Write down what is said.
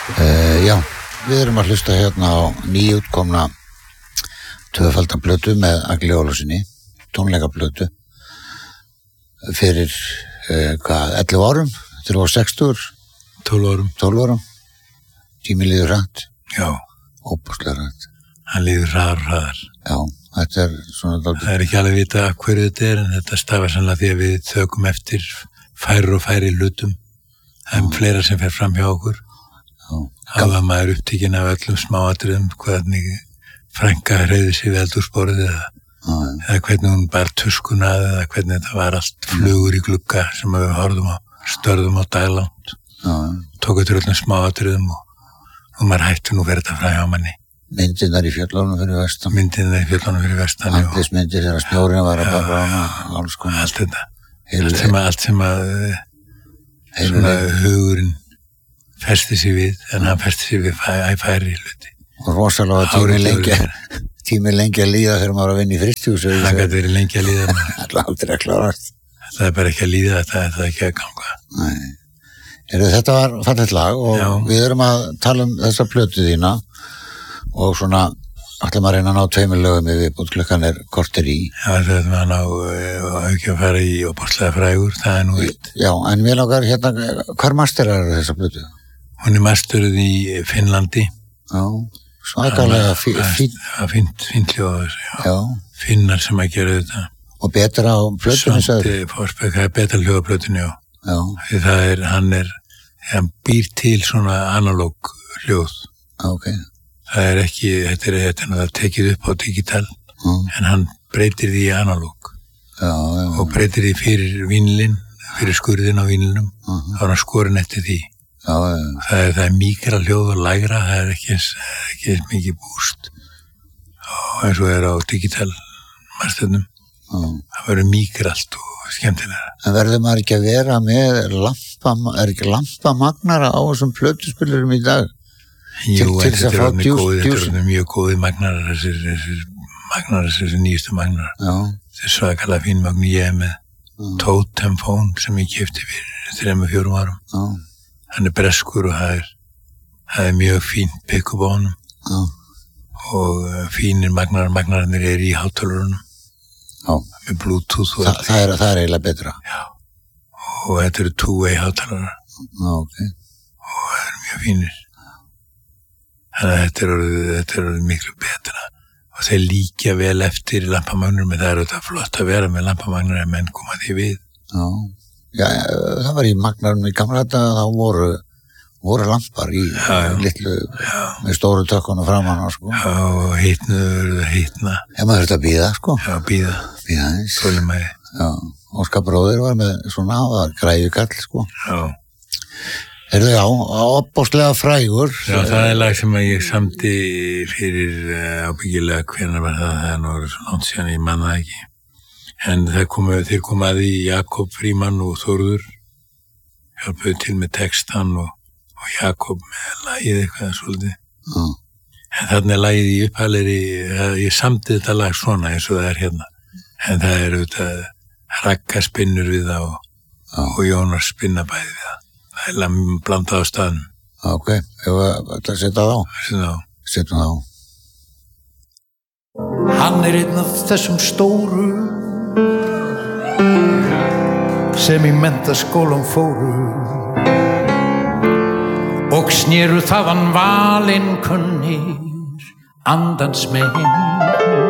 Já, við erum að hlusta hérna á nýútkomna tvöfaldan plötu með Agli Ólafssyni, tónleikaplötu fyrir 11 árum, þegar var 60 12 árum tími líður hratt. Já, óbúslega hratt. Hann líður hraðar. Já, þetta svona dálítið. Það ekki alveg vita af hverju þetta en þetta stafar sannlega því að við þökum eftir færri og færri hlutum en fleira sem fer fram hjá okkur. Það var maður upptíkin af öllum smáatriðum, hvernig frænka hreyfði sig við eldhúsborðið eða hvernig hún bar tuskuna eða hvernig þetta var allt flugur í glugga sem við horfðum á, störðum á daglangt. Tók eftir öllum smáatriðum og maður hætti nú verið þetta frá hjá manni. Myndirnar í fjöllunum fyrir vestan. Andlismyndir þegar snjórinn var að bara alls konar. Allt þetta. Allt sem að svona hugurinn festi sig við, en hann festi sig við færri hluti. Og rosalega tími lengi að líða þegar maður að vinna í frystihúsi. Það gæti verið lengi að líða. Það er aldrei að klárast. Það er bara ekki að líða, það er ekki að ganga. Nei. Þetta var fallegt lag og við erum að tala þessa plötu þína og svona ætlum að reyna að ná 2 lögum yfir klukkan korter í. Já, það er að ná ekki að fara í óbúslega frægur, það er nú eitt. Já, en mér langar hérna, hvar masterar þessa plötu? Hún er masteruð í Finnlandi. Já, svakalega fínt hljóð þessu, já. Finnar sem að gera þetta. Og betra á plötunni, sagði? Það er betra hljóð á plötunni, já. Því hann býr til svona analóg hljóð. Ok. Það er ekki, þetta er tekið upp á digital, en hann breytir því í analóg. Og breytir því fyrir vínilinn, fyrir skurðin á vínilinum, þá er hann skorinn eftir því. Það er mýkra hljóð og lægra, það er ekki eins mikið búst. Og eins og er á digital marstöðnum, það verður mýkra allt og skemmtilega. En verður maður ekki að vera með lampamagnara á þessum plötuspilurum í dag? Jú, þetta er mjög góði magnarar, þessir nýjustu magnarar. Þetta er svakalega fín magn, ég er með Totemphone sem ég keypti fyrir 3-4 árum. Hann er breskur og það er mjög fínt pick-up á honum og fínir magnararnir í hátölurunum með Bluetooth og það er eiginlega betra. Já, og þetta eru 2-way hátölurar og það er mjög fínir. Þannig að þetta er orðið miklu betra og þeir líkja vel eftir lampamagnar, menn það er auðvitað flott að vera með lampamagnar en menn koma því við. Já, það var í magnarum í gamla þetta, þá voru lampar í litlu, með stóru tökkunum framan á, sko. Já, og hitna. Já, maður þurfti að bíða, sko. Já, bíða eins. Þolinmæði. Já, Óskar bróðir var með svona, það var græjukall, sko. Já. Já, opbóðslega frægur. Já, það er lag sem ég samdi fyrir ábyggilega hvenær var það er nú svo langt síðan ég man það ekki. En þeir komu að því Jakob Frímann og Þórður hjálpuðu til með textan og Jakob með lagið eitthvað svolítið. En þarna er lagið í upphalegri, ég samdi þetta lag svona eins og það er hérna. En það er auðvitað Ragga spinnur við það og Jónas spinna bæði við það. Það er blandað á staðnum. Ok, ef við setja það á. Setjum það á. Hann er einn af þessum stóru sem í menntaskólann fóru og snéru þaðan valinn kunnir andans megin